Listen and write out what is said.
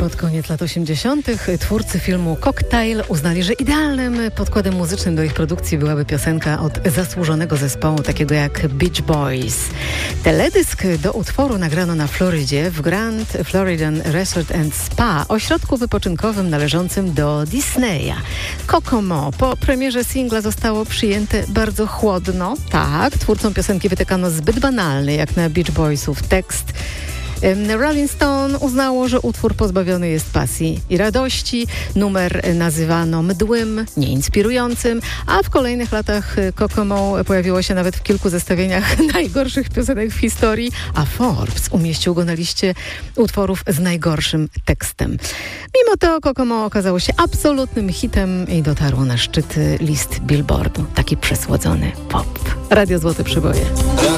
pod koniec lat 80. twórcy filmu Cocktail uznali, że idealnym podkładem muzycznym do ich produkcji byłaby piosenka od zasłużonego zespołu takiego jak Beach Boys. Teledysk do utworu nagrano na Florydzie w Grand Floridian Resort and Spa, ośrodku wypoczynkowym należącym do Disneya. Kokomo po premierze singla zostało przyjęte bardzo chłodno. Tak, twórcom piosenki wytykano zbyt banalny jak na Beach Boysów tekst. Rolling Stone uznało, że utwór pozbawiony jest pasji i radości. Numer nazywano mdłym, nieinspirującym, a w kolejnych latach Kokomo pojawiło się nawet w kilku zestawieniach najgorszych piosenek w historii, a Forbes umieścił go na liście utworów z najgorszym tekstem. Mimo to Kokomo okazało się absolutnym hitem i dotarło na szczyty list Billboardu. Taki przesłodzony pop. Radio Złote Przeboje.